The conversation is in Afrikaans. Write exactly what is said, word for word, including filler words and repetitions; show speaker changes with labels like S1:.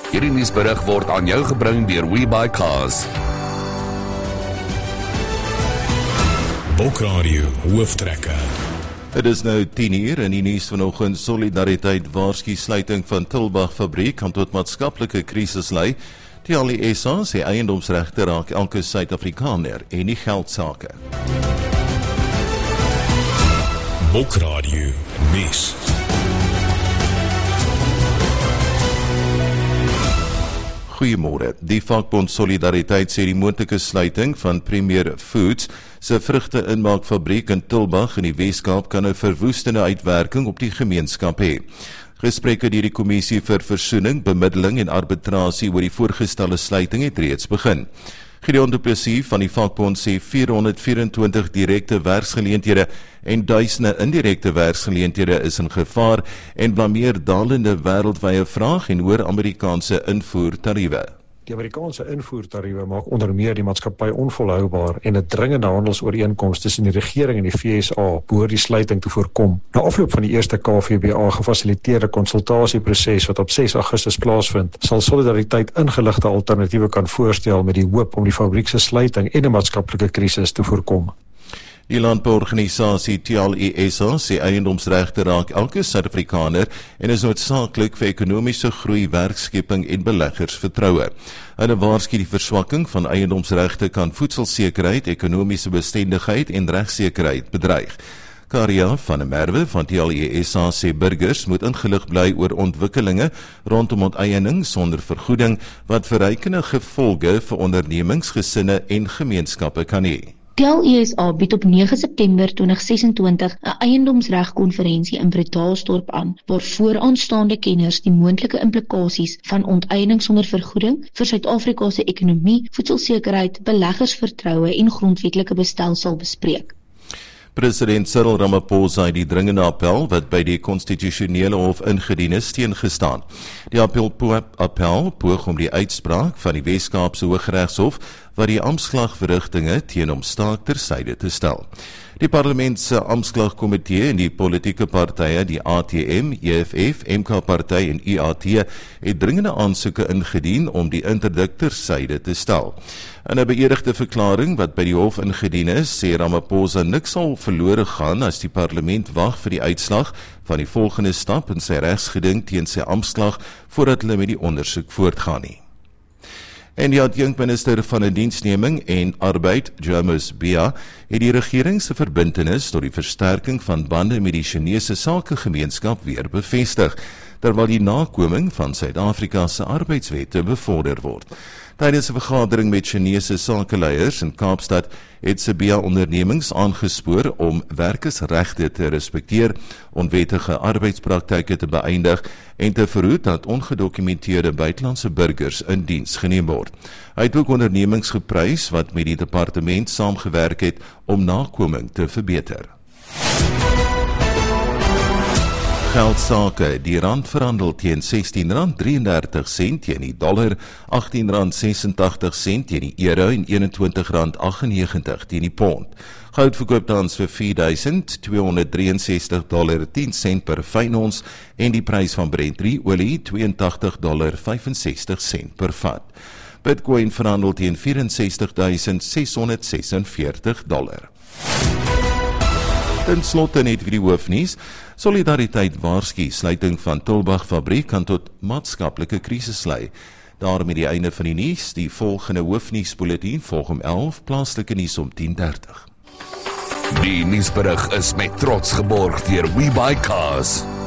S1: Hierdie nuusberig word aan jou gebring deur WeBuyCars.
S2: Bokradio hooftrekker.
S3: Het is nou tien uur in die nuus vanoggend. Solidariteit waarsku sluiting van Tulbagh fabriek kan tot maatskaplike krisis lei. T L I S A sê eiendomsregte raak elke Suid-Afrikaner en nie geldsake.
S2: Bokradio nuus.
S3: Goeiemôre. Die vakbond Solidariteit sê die moontlike sluiting van Premier Foods se vrugte inmaakfabriek in Tulbagh in die Weskaap kan 'n verwoestende uitwerking op die gemeenskap hê. Gesprekke deur die Kommissie vir Versoening, Bemiddeling en Arbitrasie oor die voorgestelde sluiting het reeds begin. Gideon du Plessis van die vakbond sê vierhonderdvyerentwintig direkte werksgeleenthede en duisende indirekte werksgeleenthede is in gevaar en blameer dalende wêreldwye vraag en hoër Amerikaanse invoertariewe.
S4: Die Amerikaanse invoertariewe maak onder meer die maatskappy onvolhoubaar en 'n dringende handelsooreenkoms tussen die regering en die V S A behoort die sluiting te voorkom. Na afloop van die eerste K V B A gefasiliteerde konsultasieproses wat op ses Augustus plaasvind, sal Solidariteit ingeligte alternatiewe kan voorstel met die hoop om die fabriek se sluiting en 'n maatskaplike krisis te voorkom.
S3: Die landbouorganisasie T L I S A sê eiendomsregte raak elke Suid-Afrikaner en is noodsaaklik vir ekonomiese groei, werkskeping en beleggersvertroue. Hulle waarsku die verswakking van eiendomsregte kan voedselsekerheid, ekonomiese bestendigheid en regsekerheid bedreig. Karia van der Merwe van T L I S A sê burgers moet ingelig bly oor ontwikkelinge rondom onteiening sonder vergoeding wat verrykende gevolge vir ondernemings, gesinne en gemeenskappe kan hê.
S5: T L I S A bied op nege September tweeduisend sesentwintig 'n eiendomsregkonferensie in Bredasdorp aan, waar vooraanstaande kenners die moontlike implikasies van onteiening sonder vergoeding vir Suid-Afrika se ekonomie, voedselsekerheid, beleggersvertroue en grondwetlike bestelsel bespreek.
S3: President Cyril Ramaphosa het die dringende appel wat by die konstitusionele hof ingedien is teengestaan. Die appel, appel poog om die uitspraak van die Weskaapse Hooggeregshof wat die amptklagverrigtinge teen hom staak tersyde te stel. Die parlement se amptklagkomitee en die politieke partye, die A T M, E F F, M K Party en I A T, het dringende aansoeke ingedien om die interdikt tersyde te stel. In 'n beëdigde verklaring wat by die hof ingedien is, sê Ramaphosa niks sal verlore gaan as die parlement wag vir die uitslag van die volgende stap in sy regsgeding teen sy amptklag voordat hulle met die ondersoek voortgaan nie. En die adjunkminister van 'n diensneming en arbeid, James Bia, het die regering se verbintenis tot die versterking van bande met die Chinese sakegemeenskap weer bevestig, terwyl die nakoming van Suid-Afrika se arbeidswette bevorder word. Tydens 'n vergadering met Chinese sakeleiers in Kaapstad het Sibia ondernemings aangespoor om werkersregte te respekteer, onwettige arbeidspraktyke te beëindig en te verhoed dat ongedokumenteerde buitelandse burgers in diens geneem word. Hy het ook ondernemings geprys wat met die departement saamgewerk het om nakoming te verbeter. Geldsake, die rand verhandel teen sestien rand drieëndertig sent teen die dollar, agttien rand sesentagtig sent teen die euro en eenentwintig rand aggennegentig teen die pond. Goud verkoop tans vir vier duisend tweehonderddrieënsestig dollar tien sent per fyn ons en die prys van Brent olie tweeëntagtig dollar vyfensestig sent per vat. Bitcoin verhandel teen vyf en sestig duisend ses honderd ses en veertig dollar. Ten slotte net vir die hoofnuus. Solidariteit waarsku sluiting van Tulbagh fabriek kan tot maatskaplike krisis lei. Daarmee die einde van die nuus. Die volgende hoofnuusbulletin volg om elf, plaaslike nuus om tien dertig.
S1: Die nuusberig is met trots geborg deur WeBuyCars.